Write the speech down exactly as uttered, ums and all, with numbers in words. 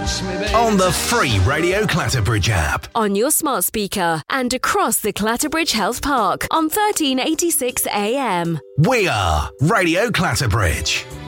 touch me, baby. On the free Radio Clatterbridge app. On your smart speaker and across the Clatterbridge Health Park on thirteen eighty-six A M. We are Radio Clatterbridge.